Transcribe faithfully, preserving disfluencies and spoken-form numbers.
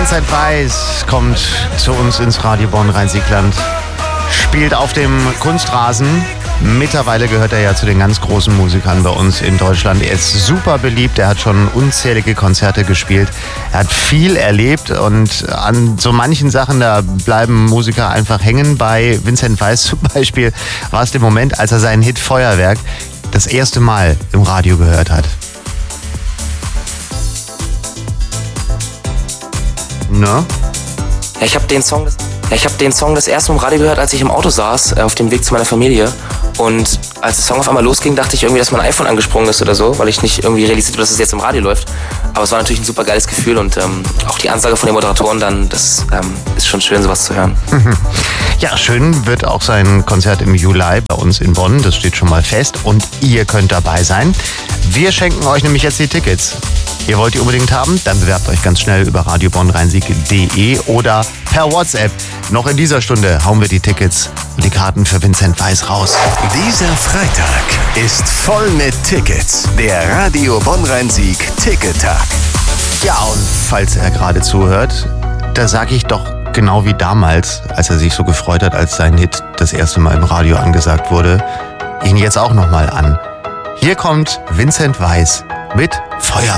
Vincent Weiss kommt zu uns ins Radio Bonn-Rhein-Sieg-Land, spielt auf dem Kunstrasen. Mittlerweile gehört er ja zu den ganz großen Musikern bei uns in Deutschland. Er ist super beliebt, er hat schon unzählige Konzerte gespielt. Er hat viel erlebt und an so manchen Sachen, da bleiben Musiker einfach hängen. Bei Vincent Weiss zum Beispiel war es der Moment, als er seinen Hit Feuerwerk das erste Mal im Radio gehört hat. Ne? Ja, ich habe den Song das, ja, ich habe den Song das erste Mal im Radio gehört, als ich im Auto saß, äh, auf dem Weg zu meiner Familie. Und als der Song auf einmal losging, dachte ich irgendwie, dass mein iPhone angesprungen ist oder so, weil ich nicht irgendwie realisiert habe, dass es jetzt im Radio läuft. Aber es war natürlich ein super geiles Gefühl und ähm, auch die Ansage von den Moderatoren dann, das ähm, ist schon schön, sowas zu hören. Ja, schön wird auch sein Konzert im Juli bei uns in Bonn, das steht schon mal fest und ihr könnt dabei sein. Wir schenken euch nämlich jetzt die Tickets. Ihr wollt die unbedingt haben? Dann bewerbt euch ganz schnell über radio bonn rhein sieg punkt de oder per WhatsApp. Noch in dieser Stunde hauen wir die Tickets und die Karten für Vincent Weiss raus. Dieser Freitag ist voll mit Tickets. Der Radio Bonn-Rhein-Sieg Tickettag. Ja, und falls er gerade zuhört, da sage ich doch genau wie damals, als er sich so gefreut hat, als sein Hit das erste Mal im Radio angesagt wurde, ihn jetzt auch nochmal an. Hier kommt Vincent Weiss mit Feuerwerk.